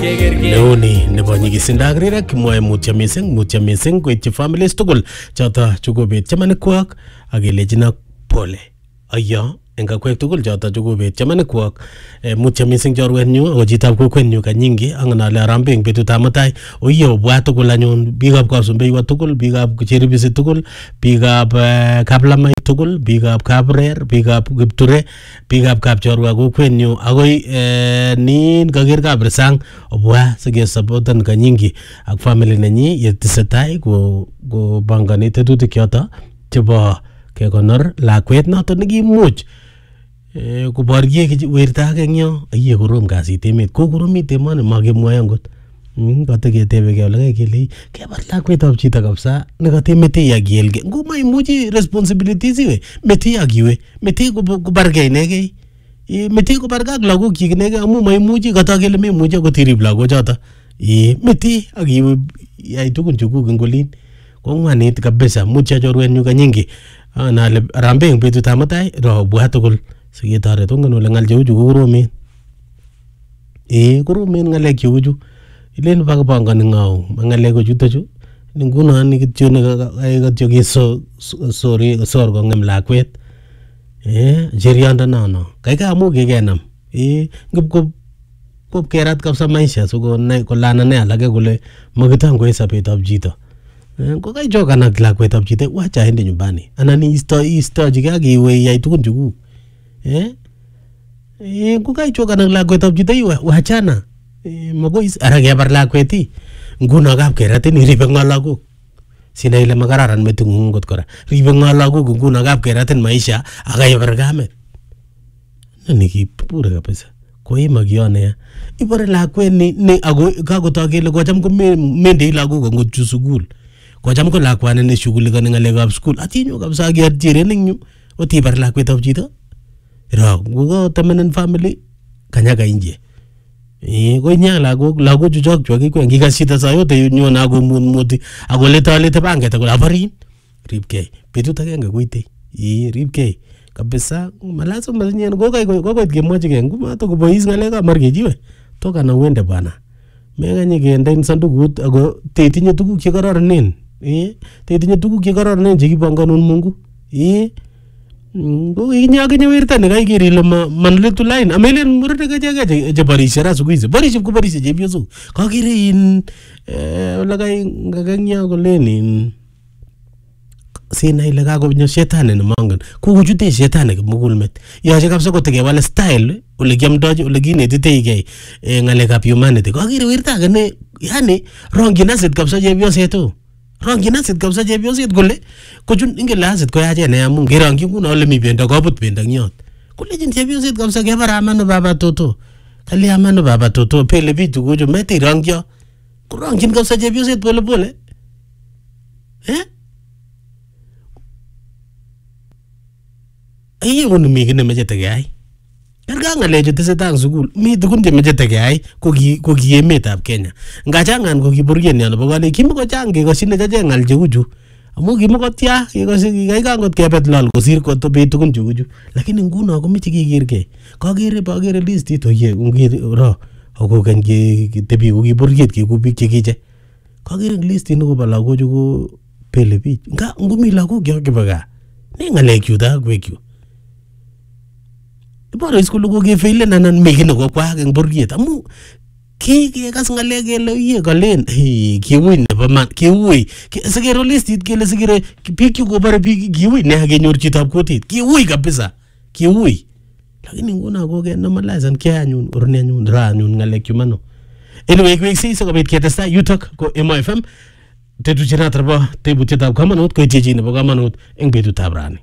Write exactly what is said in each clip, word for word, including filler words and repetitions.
Leoni nebo nyigisindo rirek mwae mutya mising mutya mising koityi families tugul choto chukobet chamanikwak ak kelejin pole ayo en kakwek tugul choto chukobet chamanikwak mutya mising chorwenyu ako chitab kokwenyu kanyingi anganale arambe eng betutab mutai oyo bwa tugul anyun biikab Kapsumbeiwa tugul biikab Cheribisi tugul biikab Kaplamai tugul biikab Kaprer biikab Kipture biikab Kapchorwa kokwenyu akoi nin kaker Kaprisang obwa sikesapotan kanyingi ak family nenyi yetesetai ko ko bangani tetutik choto chebo kekonor lakwet noto nekimuch kuborye werta age eng yo aye korom kasit emet ko koromit emoni makemwoe angot kateketebe kele kele kebar lakwetab chito kabisa nekatemete yakielge ngo maimuchi responsibilities iwe mete yakiwe mete kubargei inegei mete kubarga ak lagok chik inegei amu maimuchi katakele memuchi kotirib lagochoto eh mete akiwe yai tugun chukuk eng olin ko ngwanit kabisa mutya chorwenyu kanyingi anale arambe eng betutab mutai ro bwa tugul siketoret ongen ole ngal cheuchu ko koromen eh koromen ngalek cheuchu ilen bakapangani ngau ngalek ko chutochu nguno ni kityo ne katyo keso sorry sor ko ngem lakwet eh jerianda nano kai ka amu kekenam eh ngip ko ko kerat kabisa maisha so nai ko lana ne alage kole makitango hesabetab chito ko kai jokan ak lakwetab chito wacha ende nyumbani anan isto isto jikakiwe yai tugun chukuk eh eh ko kai jokan ak lakwetab chito iwe wachana eh magoi ara kebar lakweti nguno kap keratin iribe ngalagok sina ile makararan metungung got kora ribe ngalagok nguno kap keratin maisha akayebar kamet nani ki pure kabisa ko imagione ibore lakwet ni ni ago kakotagele kocham ko mende lagok ngot chu sukul kocham ko lakwani ne shughulika ngalekab school atinyo kabisa agerjire ningyu otibar lakwetab chito ra go temenen family kanyaga inje eh ko nya lagok lagok chuchok chwa kikwen kikasita saa yote nyona go muti agoleta leta banget agol abarin ribke betut agenge koite eh ribke kabisa malazo mazinyen go kai go go kemwache ke nguma to kobois ngalekab margejiwe toka na uende bwana meganye kende sandukut ago tetinye tuguk che kororonen eh tetinye tuguk che kororonen che kibanganun Mungu eh go inyagenye werta ne kai kerilo manletu line amelen murete gaje je barisha ra sukuize barisha ku barisha je biozo ka kire in la kai ngaganya go lenin sina ile ka go nyo shetane ne mangan ku kujute shetane ke mugulmet yaje kabisa ko tege wala style ole kiamdoje ole kinetite ige ngalekab humanity ka kire werta gane yani ronginaset kabisa je bioseto ronginaset kabisa je bioset gole kochun ingelaset ko yaje ne amun gerangyi nguno ole mi bendo kobut bendo nyot kulejin je bioset kabisa kebara amano baba toto kali amano baba toto pele bitu gojo meti rangyo kurangin kabisa je bioset pole pole eh ayi wonu mi gine meje tegay erga ngale je tesetang sukul mi tukun je meje tegay ko ki ko ki emetab Kenya ngachangan ko kiburgen yana bogale kimko change ko sine jaje ngal jeuju amu kimko tia ko kai kangot kebet lol kosir ko to be tukun jeuju lakini nguno ko michi kikirke ko kere ba kere list to ye ngir ro ako kange tebi ko kiburget ki kubik che kije ko kere list ni ko bala ko ju pele bi nga ngumi la ko gyo kibaga ni ngale kyu da kwekyu ibaro iskulu ko ke fail nanan megino ko kwa eng burgiet amu ki ke kas ngale gele ye galen ki win ne man ki wi sigero listit gele sigero piki ko bare piki ki wi ne ha genyor chitab kotit ki wi kabisa ki wi lakini ngona ko ke normalize ke anyun urne anyun ra anyun ngale kyumano anyway quick see so bit ketesta yutok ko M F M tetu chena traba tebu chitab kamanut ko jeji ne kamanut eng betutab rani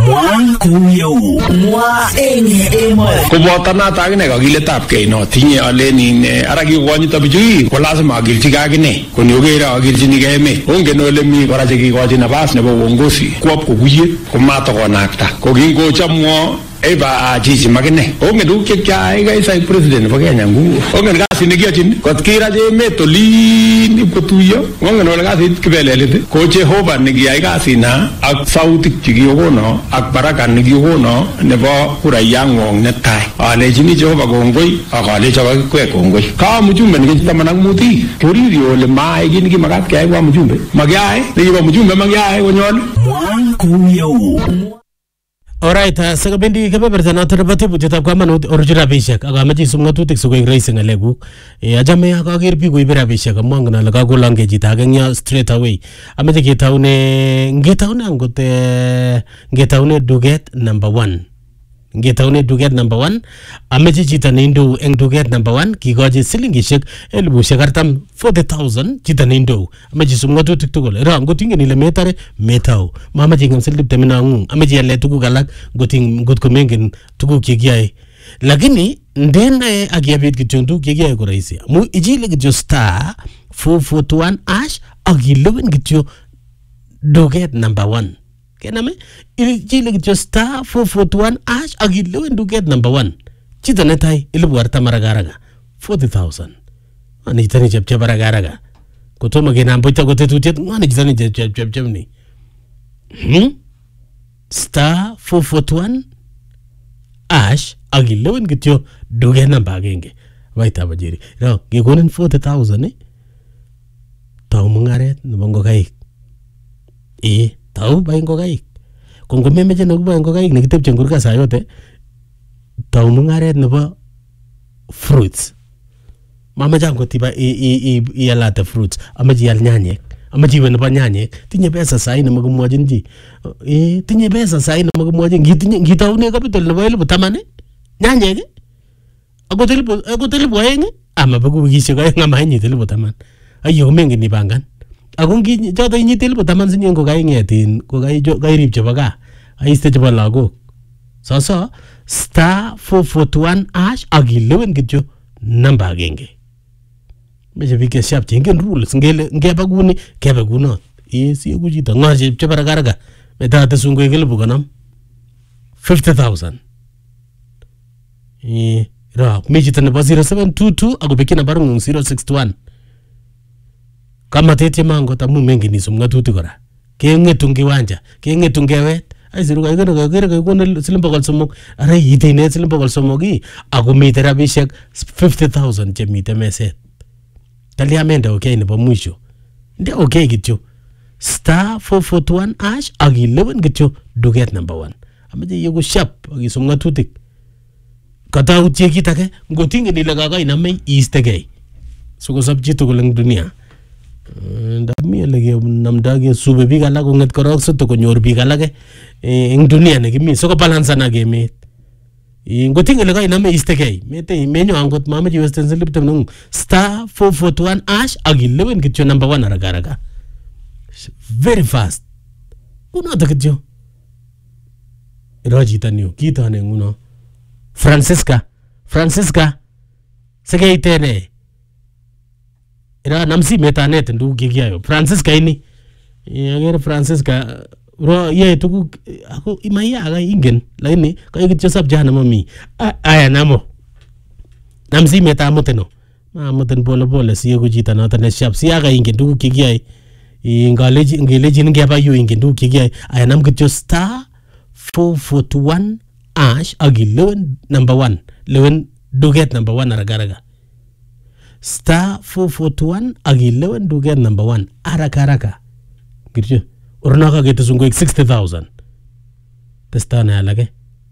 Kubota na tagine kagiletab kei no tinye aleni ara kikonyito bichu ko lazima agilchi kagine ko niogera agilchini keme ongen ole mi kora che kikochi nafas nebo uongozi kwop kokuye ko matokonakta ko kingochamwo e ba chichi magine onge du ke kya ai sai president fa Kenya ngu onge ga sin gi achin kot kira je me to li ni potuyo onge no ga sit kibelele ko che hoba ni gi ai ga sina ak sauti gi go no ak baraka ni gi go no ne ba kura yang wong ne tai ale jini jo ba go ngoi ale jo ba kwe go ngoi ka mu jumbe ni tamana muti kuri rio le mai gi ni magat ke ai wa mu jumbe magyai ni ba mu jumbe magyai wo nyon Alright, uh, saka bendi kebeberta noto nebo tebutiet ab kamanut original rabishek ak amache isub ngatutik sikoik rahisi ngalekuk. Eh achame akaker biik koibe rabishek amu angen ale kakolongei chito age eng yo straight away. Amache ketaune ngetaune angot ngetaune duket number one. Ngetaune duket number one amache chito neindu eng duket number one kikochi silingishek elibushek artam forty thousand chito neindu. Amache isub ngatutik tugul. Ra ngot ingen ile metare metau. Mamache ingem silip temina ngung. Amache iale tuguk alak ngoting ngot ko mengen tuguk chekiyae. Lakini ndena akiyabit kityo tuguk chekiyae ko rahisi. Amu ichile kityo star four forty-one hash akilewen kityo duket number one. Kename ichile kityo star four forty-one hash akilewen duket number one. Chito netai ilibu artam aragaraga forty thousand. Ani chitani chepchep aragaraga. Kotoma kenambo ita kotetutiet ngani chitani chepchep chepchep ni. Hmm? Star four forty-one hash akilewen kityo duket number agenge. Waita bajiri. Rao, kikonin forty thousand eh? Tau mungaret nebo ngokaik. Eh, tau bai ngokaik. Kung kumemeche nakubai ngokaik nekitepche ngurka saa yote, tau mungaret nebo fruits. Mamache angot iba ialate fruits, amache ial nyanyek. Amache iwe nebo nyanyek, tinye pesa saa hii nemakimwachin chi. Eh, tinye pesa saa hii nemakimwachin. Ngitaune capital nebo elipu taman eh? Nyanyek eh? Akot elipu akot elipu aeng eh? Ama beku wikishek aeng ama inyit elipu taman. Ayo mengen ipangan. Ako ngi choto inyit elipu taman sinye ngokaingetin kokairip chebo gaa. Aiste chebo lagok. Soso star four forty-one hash akilewen kityo namba agenge. Meche biik cheshap chengen rules ngele ngeba kuni kebe kunot. Eh si ku chito ngor chepche barakarga. Metate sungoik elipu konom. fifty thousand. Eh ra mi chito nebo zero seven two two ako beki namba ngung zero six one. Kama tete mango tamu mengi ni sum ngatuti kora. Kengetu ngiwanja, kengetu ngewet. Ai siru ka igero ka igero ka ikone silimba kol somok. Are yite ne silimba kol somok i. Ako mite rabishek fifty thousand che mite meset. Kali amenda okay nebo mwisho. Nde okay kityo. Star four forty-one hash ak eleven kityo duket number one. Amache yoku sharp ak isum ngatutik. Kata utie kitake ngotingeni ile kakai namei iistegei. Sikosop chitugul eng dunia. Ndami ele ke namdage sube biik alak konget korok soto konyor biik alak eng dunia nekimi soko balance na emet. Ngotinge le kai name istegei mete menyo angot mamache western slip temnung star four forty-one hash ak eleven kityo number one aragaraga. Very fast. Kuno to kityo. Rajita niyo kita ne nguno. Francisca, Francisca sekeitene. Ira namsi metanet ndu kikiayo. Francisca ini. Agere Francisca ro ye tuku ako imaya aga ingen lakini kaya kityo sab jana mami. Aya namo. Namsi metamoteno. Mamoten pole pole siye kuchita noto ne sharp. Si aga ingen tuku kikiayo. Ngaleji ngeleji ngeba yu ingen tuku kikiayo. Aya nam kityo star four forty-one hash ak eleven number one. eleven duket number one aragaraga. Star four forty-one ak eleven duket number one araka araka. Girjo. Ornaka getu sungo sixty thousand. Testa na alage.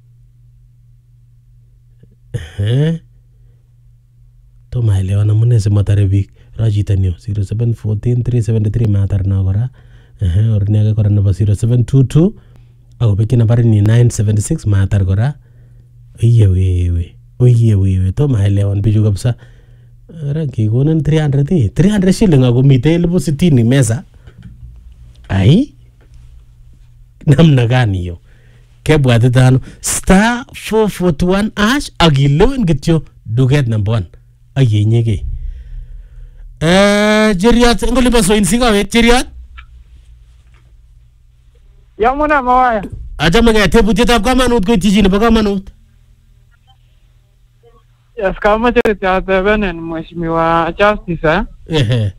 Eh. To maelewa namune se matare bik. Rajita niyo zero seven one four three seven three matar na kora. Eh ornaka kora namba zero seven two two. Ako beki nambari ni nine seven six matar kora. Oye we we. Oye we we to maelewa nbiju kabisa. Ara kikonen three hundred eh. three hundred shilling ako mite elipu sitini meza. Ai? Namna gani yo? Kebwatita ano? Star four forty-one hash ak eleven kityo duket number one. Aye nyege. Eh, Jeriat, ngoli ba so insinga wet Jeriat? Yang mana mawaya? Achame ke tebutietab kamanut koityi chi nebo kamanut. Yes, kama chete atebenen mheshimiwa Justice eh. Ehe.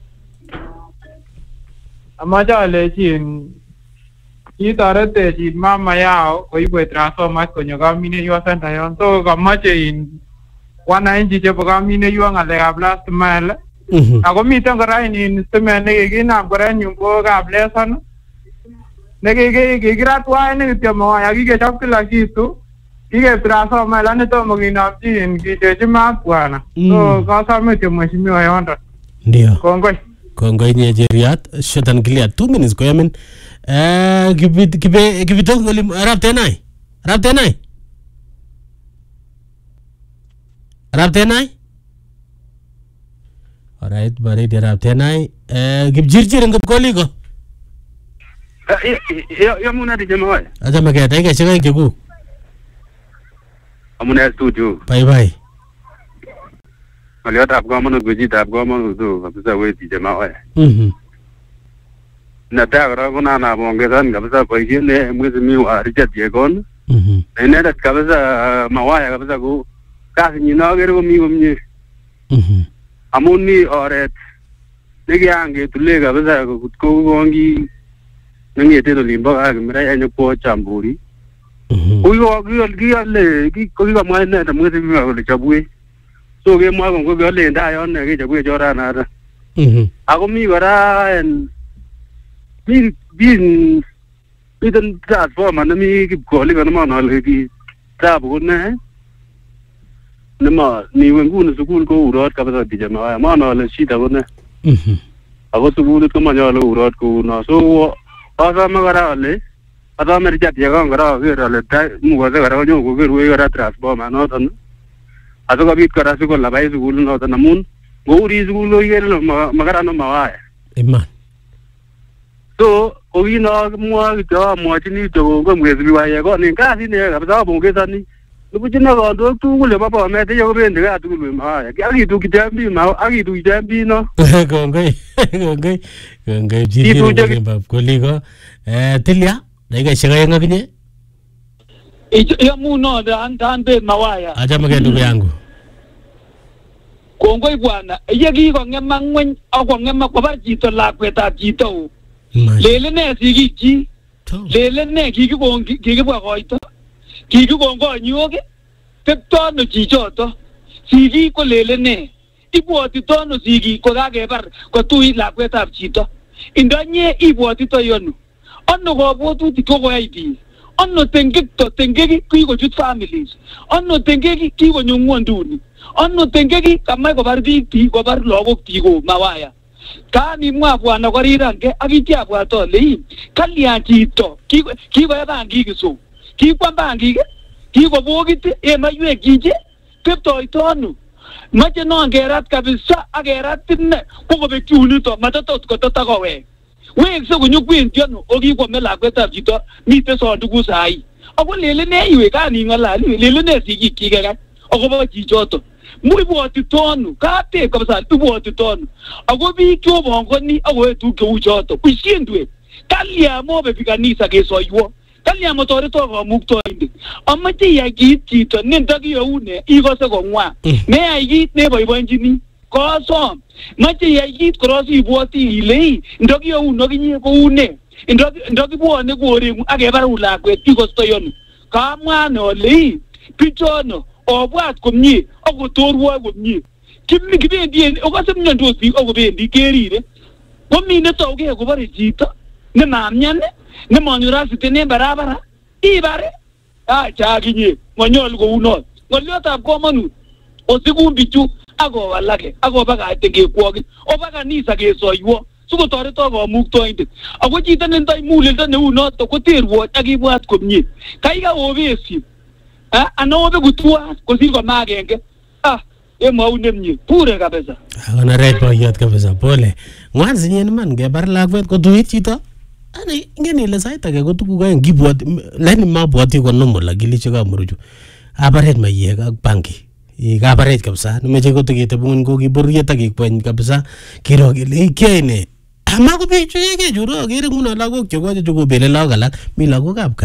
Amache alechin kitoretechin mama yao koibwe transformer konyo kamine yu center yon. So kamache in wananchi chebo kamine yu ngalekab last mile. Mhm. Ako miten kora in stimet nekikinam kora en yumbo Kapleson. Nekikirat wainik kityo mawaya kikechop kila kitu. Kike transformer lani tomo kinamchi kitechi maat bwana. So kasame kityo mheshimiwa yondo. Ndio. Kongoi. Kongoi nye Jeriat, short and clear. Two minutes ko yamin. Eh, kibit kibe kibito ngoli rap tenai. Rap tenai. Rap tenai. Alright, bari dia rap tenai. Eh, kibjirjir ngop koli ko. Ya ya muna di jemaah. Acha make ta ke shiga ke ku. Amuna studio. Bye bye. Aliot ab gaman uguji ab gaman udu kabisa we di jemaah. Mhm. Na ta gara kuna na bongesan kabisa paisi ne mwezi mi wa Richard Yegon. Mhm. Ne da kabisa mawaya kabisa ku kasi ni na gero mi gumni. Mhm. Amuni oret. Negi ange tule kabisa ku ko gongi. Ngi ete limbo ga mira ya ko chamburi. Mhm. Uyo uyo giale gi ko ga mwa ne ta mwezi mi wa le chabwe. So ke mwa ko ko le nda yon ne ke chabwe jora na da. Mhm. Ako mi bara en mi bin bitan transformer na mi ki ko le ma na le ki ta bu ne ne ma ni wengu na sukul ko urot ka ba di jama ma na le shida ko ne. Mhm. Ako sukul ko ma ya le urot ko na so asa ma gara le asa mer ja ya ga gara ke le ta mu ga gara jo ko ke ru gara transformer no tan ato ka bit kara sukul la bai sukul no tan mun go ri sukul lo ye lo ma gara no ma wa Iman. so ogino mwa to mwa chini to ko mwezi wa ye ko ni kasi ne ka ba bo ke sani lu china ko do tu le ba ba me te yo be ndga tu lu ma ya aki tu kitambi ma aki tu kitambi no Kongoi. Kongoi. Kongoi jiji ngoli bab koli ko. Eh, Tilia, dai shiga ngakinye. Ya muno dan dan be mawaya. Acha make ndugu yangu. Kongoi bwana. Ye gi ko ngema ngwen ako ngema ko bar jito lakweta jito. Lele ne sigi ji. Lele ne kiki ko kiki bwa koito. Kiki ko ngo nyoge. Tepto no jijoto. Sigi ko lele ne. Ibwoti to no sigi ko kage bar ko tui lakweta jito. Indanye ibwoti to yonu. Onno ko botu ti ko ko aidi. Onno tengek to tengeki kiko chut families. Onno tengeki kiko nyungwonduni. Onno tengeki kamai ko bar biik ti ko bar logok ti ko mawaya. Kani mwa bwana ko rirange akitia bwa to le. Kalya chito kiko kiko bangi kiso. Kiko bangi kiko bogiti e maywe kije kepto itonu. Mache no ngerat kabisa agerat tinne ko ko bekyuni to matatot ko tatakowe. Wek se kunyo kwentiono ogi ko mela kweta jito mite so ndugu sai ako lele ne iwe ka ni ngala lele ne sigi kigega ako ba jijoto muri boti tonu ka te ko sa tu boti tonu ako bi kyo bongo ni ako tu ke ujoto kushindwe kalia mo be bikanisa ke so yo kalia mo tore to ko mukto indi amati ya gitito ne ndagi yo une iko se ko nwa ne ai git ne boy bonjini kosom mache ya yit krosi bwoti ile ndogi yo unogi nye ko une ndogi ndogi bwone gore agebar ulakwe tiko stoyon ka mwana ole pichono obwat komnye ogotorwo komnye kimi kibendi ogase mnyandos bi ogobendi kerire komine toge ko bare jito ne mamnyane ne manyura sitene barabara ibare a chaginye ngonyol ko uno ngolyotab komonut osikumbichu ako walake ako baka tege kwogi obaka nisa ke soywo suko tore to go mukto inde ako chito ne ndai muleldo ne uno to ko terwo akibwat komnye kai ga obesi ha ano obe gutwa ko sir ko magenge ah e maune mnye pure kabisa Ana red boyot kabisa pole. Ngwanzi nyen man ge bar lakwet ko duit chito. Ani ngene le saita ke ko tuku ga ngibwat lani mabwati ko nomo la giliche ka muruju. Abaret maye ga banki. Ikabaret kabisa nimeche kotukete bungun ko kiboriet akikweny kabisa kiro kele ikiene ama ko bichu yeke churo kere nguno lagok chekoche chukobele lagok alak mi lagok ab kaa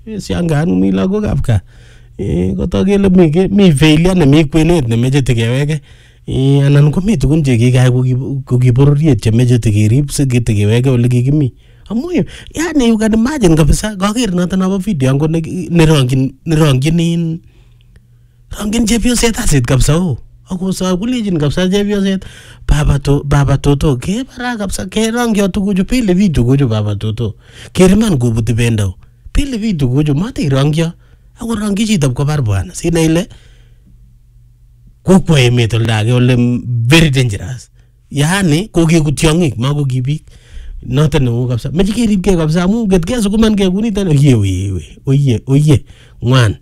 siangan mi lagokab gaa kotokele mi mi failure nemi kwenet nemeche tikeweke anan komi tugun chekikayai kokibororiet chemeche tikerib sikitikeweke ole kikimi amu yani you can imagine kabisa kaker noto nabo video ngo nerongin nerongin in rongin chepyoset asit kabisa o akosa kulejin kabisa chepyoset baba to baba toto ke bara kabisa ke rongyo tuguchu pile video kuju baba toto keriman kobuti bendo pile video kuju mate rongyo ako rongyi chito kobar bwana sina ile kokwa emet oldage ole very dangerous yani kokiku tiongik mako kibik noto neu kabisa meche keribke kabisa amu getke sukuman ke kunito oye oye oye oye ngwan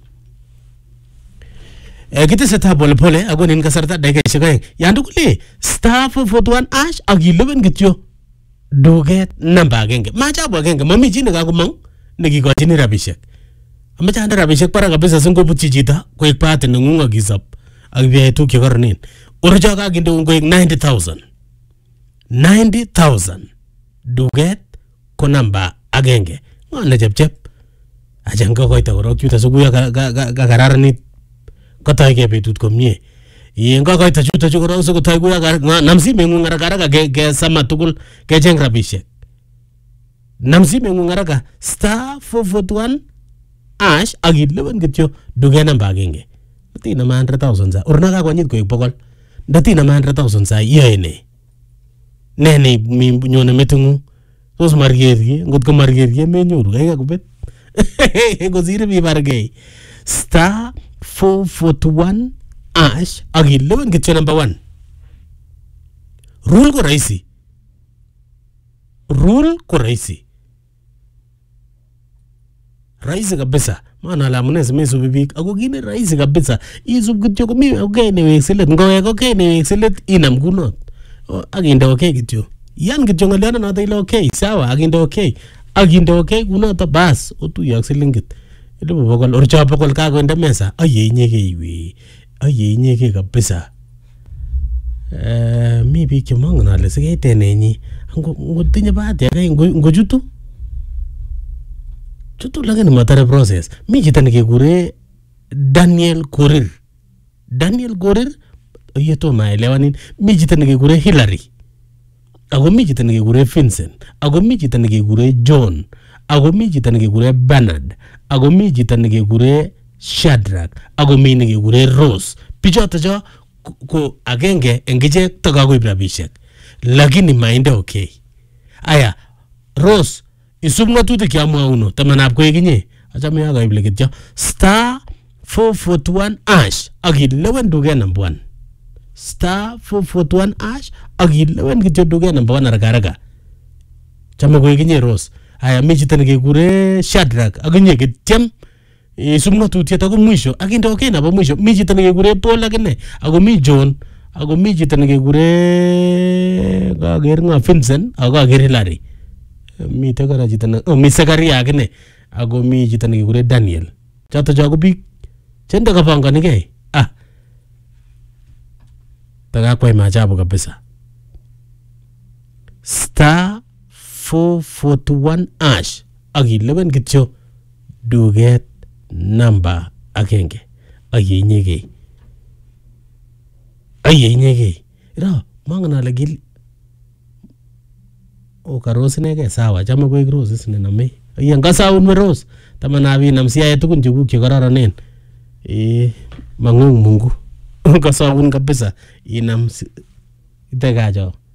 eh kiteseta pole pole ako nin kasarta dakikaishek aeng yandu kule star four forty-one ash ak eleven kityo duket namba agenge machabu agenge mami chi nekakomong nekikochini rabishek amache ande rabishek para kabisa singobutyi chito koek pati nengung akisop akibiyai tuguk chekoronen orocho kakinde koek ninety thousand ninety thousand duket ko namba agenge ngone chepchep acha ngokoita korok chuto sikuya kakararanit kotoike betut komie yen ngokoita chuto chu korok sikotoi kuya nam simengung haraka kesama tugul kecheng rabishek nam simengung haraka star four forty-one ash ak eleven kityo duket namba agenge ndatina one hundred thousand sa orna kakonyit koek bokol ndatina one hundred thousand sa iyoe ne ne ne nyone metingu tos margerye ngotko margerye menyoru kai kakubet ngosire bibargei star four forty-one ash ak eleven kityo number one rule ko rahisi rule ko rahisi rahisi kabisa maana la mune simesubi bik ako kine rahisi kabisa isub kityo komi okay ne wekselet ngowek okay ne wekselet inam kunot akinde okay kityo yan kityo ngaliano noto ile okay sawa akinde okay akinde okay kunoto bas otuyo silingit ile bokol orcho bokol kakonde mesa aye inyeke iwe aye inyeke kabisa eh mi bik chemongen ale sikeitenenyi ngotinye bahati ake ngochutu chutu lakini matare process mi chito nekekure Daniel Korir Daniel Korir yeto maelewanin mi chito nekekure Hillary ako mi chito nekekure Vincent ako mi chito nekekure John ako mi chito nekekure Bernard ako mi chito nekekure Shadrack ako mi nekekure Rose pichoto cho ko agenge engichek takakoib rabishek lakini mainde okay aya Rose isub ngatutik chamwauno tamanab koekinye achame akaib kityo star four forty-one ash ak eleven duket number one star four forty-one ash ak eleven kityo duket number one haraka haraka chame koekinye Rose aya mi chito nekekure Shadrack akinye kityem isub ngatutiet ako mwisho akinde okay nabo mwisho mi chito nekekure Paul akine ako mi John ako mi chito nekekure kaker nga Vincent ako kaker Hillary mi tekara chito na oh mi Zakaria akine ako mi chito nekekure Daniel choto cho ko bik chende kapanganike ah takakwai machabu kabisa star four forty-one ash ak eleven kityo duket namba agenge aye inyeke aye inyeke ira mangen ale gil o karos ineke sawa chame koek Rose isine name aye ngasaun me Rose tamanabi namsiae tukun chekuk chekororonen eh mangung Mungu ngasaun kabisa inam itekacho